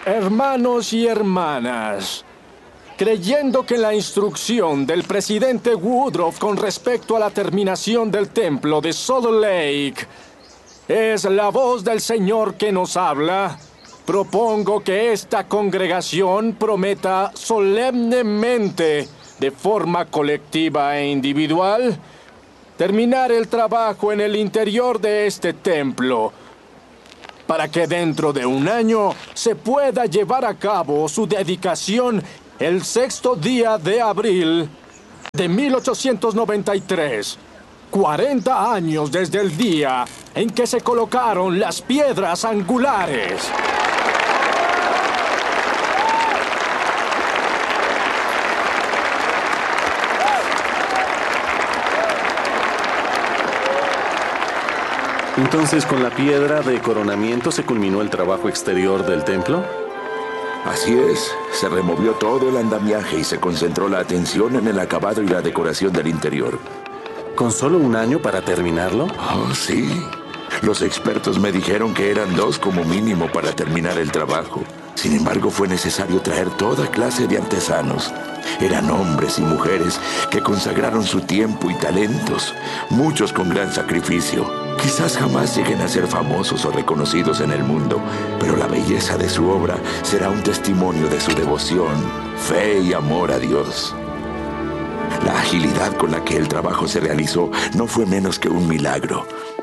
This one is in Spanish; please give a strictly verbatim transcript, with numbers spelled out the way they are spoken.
Hermanos y hermanas, creyendo que la instrucción del presidente Woodruff con respecto a la terminación del templo de Salt Lake es la voz del Señor que nos habla, propongo que esta congregación prometa solemnemente, de forma colectiva e individual, terminar el trabajo en el interior de este templo, para que dentro de un año se pueda llevar a cabo su dedicación el sexto día de abril de mil ochocientos noventa y tres, cuarenta años desde el día en que se colocaron las piedras angulares. Entonces, ¿con la piedra de coronamiento se culminó el trabajo exterior del templo? Así es, se removió todo el andamiaje y se concentró la atención en el acabado y la decoración del interior. ¿Con solo un año para terminarlo? Oh, sí. Los expertos me dijeron que eran dos como mínimo para terminar el trabajo. Sin embargo, fue necesario traer toda clase de artesanos. Eran hombres y mujeres que consagraron su tiempo y talentos, muchos con gran sacrificio. Quizás jamás lleguen a ser famosos o reconocidos en el mundo, pero la belleza de su obra será un testimonio de su devoción, fe y amor a Dios. La agilidad con la que el trabajo se realizó no fue menos que un milagro.